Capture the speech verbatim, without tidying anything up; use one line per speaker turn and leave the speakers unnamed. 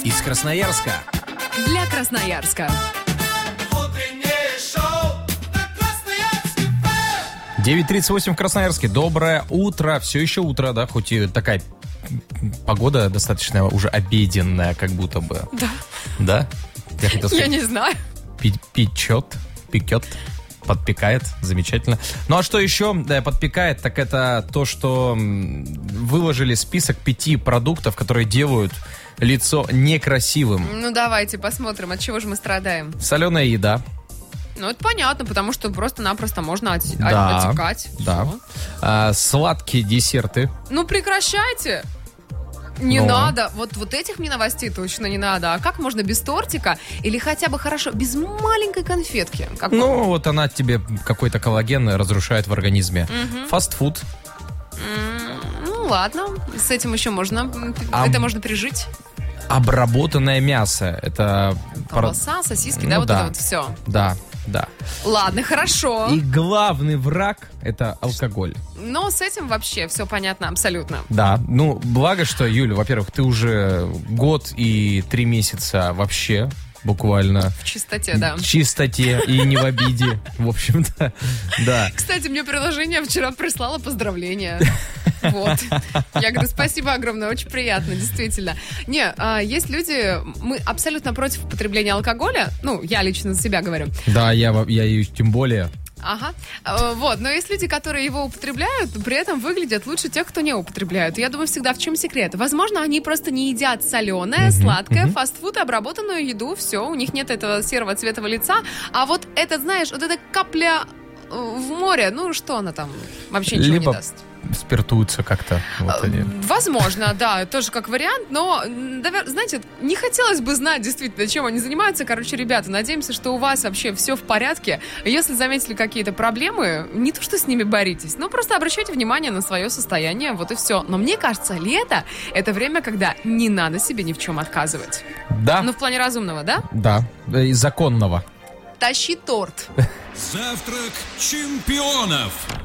из Красноярска.
Для Красноярска.
девять тридцать восемь в Красноярске. Доброе утро. Все еще утро, да, хоть и такая погода достаточно уже обеденная, как будто бы.
Да.
Да? Я хотел сказать,
Я не знаю.
пи- печет, пекет, подпекает. Замечательно. Ну а что еще да, подпекает, так это то, что м, выложили список пяти продуктов, которые делают лицо некрасивым.
Ну, давайте посмотрим, от чего же мы страдаем.
Соленая еда.
Ну, это понятно, потому что просто-напросто можно от-
Да,
отекать.
да.
Всё.
А, сладкие десерты.
Ну, прекращайте. Не
Ну.
надо. Вот, вот этих мне новостей точно не надо. А как можно без тортика или хотя бы хорошо, без маленькой конфетки? Как
Ну, вот она тебе какой-то коллаген разрушает в организме.
Мгм.
Фастфуд.
М, Ну, ладно. С этим еще можно.
А-
Это можно пережить.
Обработанное мясо. Это... про-
Колбаса, сосиски,
Ну
да, вот
да.
это вот все.
Да, да.
Ладно, хорошо.
И главный враг — это алкоголь.
Но с этим вообще все понятно абсолютно.
Да, ну, благо, что, Юля, во-первых, ты уже год и три месяца вообще буквально
В чистоте, да.
в чистоте и не в обиде, в общем-то, да.
Кстати, мне приложение вчера прислало поздравления. Вот. Я говорю, спасибо огромное, очень приятно, действительно. Не, а, есть люди, мы абсолютно против употребления алкоголя. Ну, я лично за себя говорю.
Да, я, во- я и тем более.
Ага. А, Вот, но есть люди, которые его употребляют, при этом выглядят лучше тех, кто не употребляет. Я думаю, всегда в чем секрет? Возможно, они просто не едят соленое, сладкое, фастфуд, обработанную еду, все, у них нет этого серого цвета лица. А вот это, знаешь, вот эта капля э, в море, ну что она там вообще ничего
Либо
не даст.
спиртуются как-то. Вот они.
Возможно, да, тоже как вариант, но, м, навер- знаете, не хотелось бы знать действительно, чем они занимаются. Короче, ребята, надеемся, что у вас вообще все в порядке. Если заметили какие-то проблемы, не то что с ними боритесь, но просто обращайте внимание на свое состояние, вот и все. Но мне кажется, лето — это время, когда не надо себе ни в чем отказывать.
Да,
Ну, в плане разумного, да?
да, и законного.
Тащи торт.
Завтрак чемпионов.